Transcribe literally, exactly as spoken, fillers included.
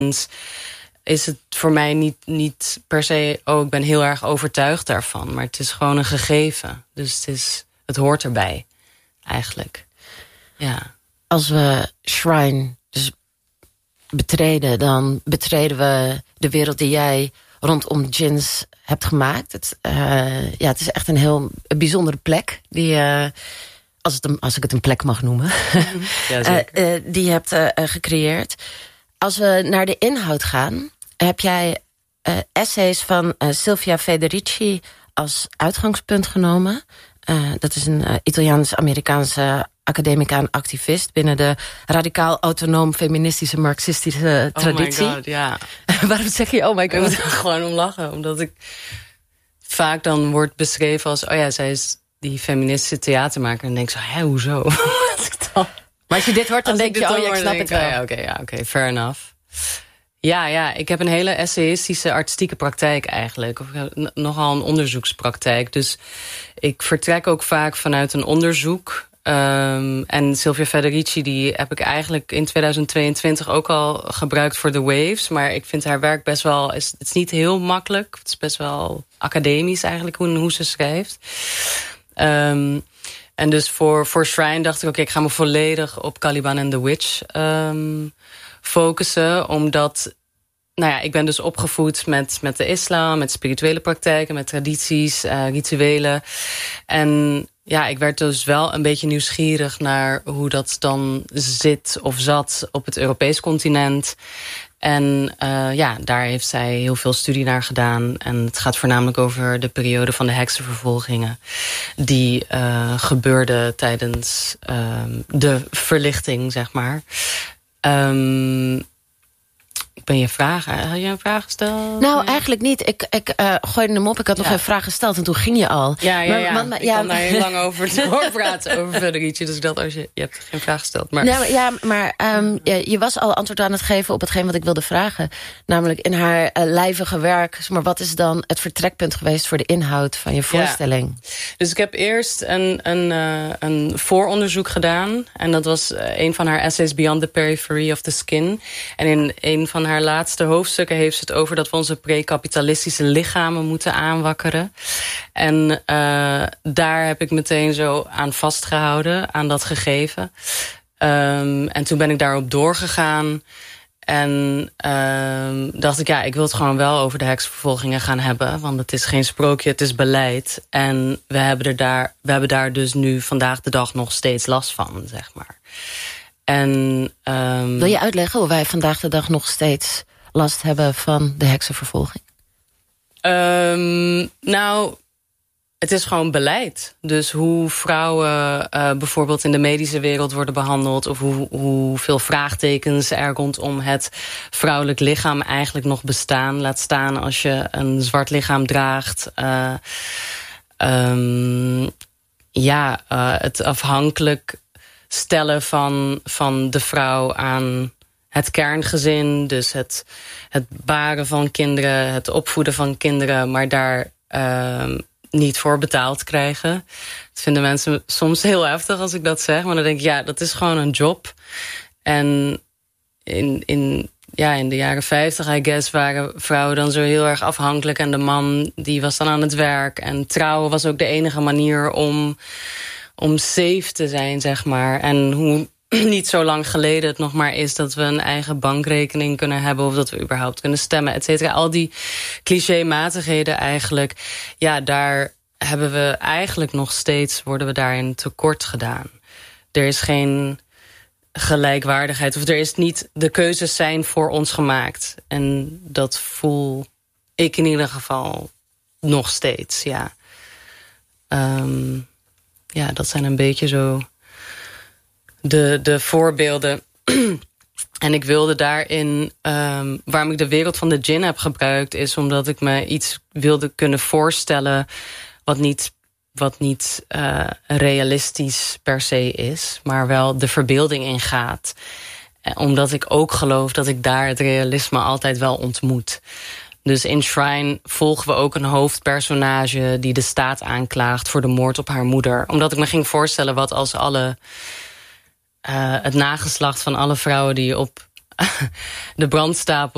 is het voor mij niet, niet per se... oh, ik ben heel erg overtuigd daarvan. Maar het is gewoon een gegeven. Dus het, is, het hoort erbij, eigenlijk. Ja. Als we Shrine dus betreden... dan betreden we de wereld die jij rondom Djinns hebt gemaakt. Het, uh, ja, het is echt een heel een bijzondere plek. Die, uh, als, het een, als ik het een plek mag noemen. Ja, zeker. uh, uh, die je hebt uh, gecreëerd. Als we naar de inhoud gaan... heb jij uh, essays van uh, Silvia Federici als uitgangspunt genomen. Uh, dat is een uh, Italiaans-Amerikaanse academica en activist... binnen de radicaal autonoom feministische marxistische traditie. Oh my god, ja. Waarom zeg je oh my Ik moet god? er gewoon om lachen. Omdat ik vaak dan wordt beschreven als... oh ja, zij is die feministische theatermaker. En dan denk ik zo, hé, hoezo? dan, maar als je dit hoort, dan als denk je... oh ja, ik snap het wel. Oh, ja, oké, okay, ja, okay, fair enough. Ja, ja, ik heb een hele essayistische artistieke praktijk eigenlijk. Of nogal een onderzoekspraktijk. Dus ik vertrek ook vaak vanuit een onderzoek. Um, en Silvia Federici, die heb ik eigenlijk in tweeduizend tweeëntwintig ook al gebruikt voor The Waves. Maar ik vind haar werk best wel... Is, het is niet heel makkelijk. Het is best wel academisch eigenlijk hoe, hoe ze schrijft. Um, en dus voor, voor Shrine dacht ik... oké, okay, ik ga me volledig op Caliban and the Witch... Um, focussen, omdat... nou ja, ik ben dus opgevoed met, met de islam... met spirituele praktijken, met tradities, uh, rituelen. En ja, ik werd dus wel een beetje nieuwsgierig... naar hoe dat dan zit of zat op het Europees continent. En uh, ja, daar heeft zij heel veel studie naar gedaan. En het gaat voornamelijk over de periode van de heksenvervolgingen... die uh, gebeurde tijdens uh, de verlichting, zeg maar... Um, ik ben je vragen. Had je een vraag gesteld? Nou, nee? Eigenlijk niet. Ik, ik uh, gooide hem op. Ik had nog ja. een vraag gesteld en toen ging je al. Ja, ja, ja. Maar, maar, ik ja. kan daar heel lang over doorpraten over Federici. Dus ik dacht, als je, je hebt geen vraag gesteld. Maar... Nou, ja, maar um, je, je was al antwoord aan het geven op hetgeen wat ik wilde vragen. Namelijk in haar uh, lijvige werk. Maar wat is dan het vertrekpunt geweest voor de inhoud van je voorstelling? Ja. Dus ik heb eerst een, een, uh, een vooronderzoek gedaan. En dat was uh, een van haar essays Beyond the Periphery of the Skin. En in een van haar laatste hoofdstukken heeft ze het over... dat we onze pre-kapitalistische lichamen moeten aanwakkeren. En uh, daar heb ik meteen zo aan vastgehouden, aan dat gegeven. Um, en toen ben ik daarop doorgegaan... En um, dacht ik, ja, ik wil het gewoon wel over de heksenvervolgingen gaan hebben. Want het is geen sprookje, het is beleid. En we hebben, er daar, we hebben daar dus nu vandaag de dag nog steeds last van, zeg maar. En, um, wil je uitleggen hoe wij vandaag de dag nog steeds last hebben van de heksenvervolging? Um, nou... Het is gewoon beleid. Dus hoe vrouwen uh, bijvoorbeeld in de medische wereld worden behandeld... of hoe, hoeveel vraagtekens er rondom het vrouwelijk lichaam eigenlijk nog bestaan. Laat staan als je een zwart lichaam draagt. Uh, um, ja, uh, het afhankelijk stellen van, van de vrouw aan... het kerngezin, dus het, het baren van kinderen... het opvoeden van kinderen, maar daar... Uh, niet voor betaald krijgen. Dat vinden mensen soms heel heftig als ik dat zeg. Maar dan denk ik, ja, dat is gewoon een job. En in, in, ja, in de jaren vijftig, I guess, waren vrouwen dan zo heel erg afhankelijk. En de man, die was dan aan het werk. En trouwen was ook de enige manier om, om safe te zijn, zeg maar. En hoe niet zo lang geleden het nog maar is... dat we een eigen bankrekening kunnen hebben... of dat we überhaupt kunnen stemmen, et cetera. Al die clichématigheden eigenlijk... ja, daar hebben we eigenlijk nog steeds... worden we daarin tekort gedaan. Er is geen gelijkwaardigheid... of er is niet... de keuzes zijn voor ons gemaakt. En dat voel ik in ieder geval nog steeds, ja. Um, ja, dat zijn een beetje zo... De, de voorbeelden. En ik wilde daarin... Um, waarom ik de wereld van de djinn heb gebruikt... is omdat ik me iets wilde kunnen voorstellen... wat niet, wat niet uh, realistisch per se is... maar wel de verbeelding ingaat. Omdat ik ook geloof dat ik daar het realisme altijd wel ontmoet. Dus in Shrine volgen we ook een hoofdpersonage... die de staat aanklaagt voor de moord op haar moeder. Omdat ik me ging voorstellen wat als alle... Uh, het nageslacht van alle vrouwen die op de brandstapel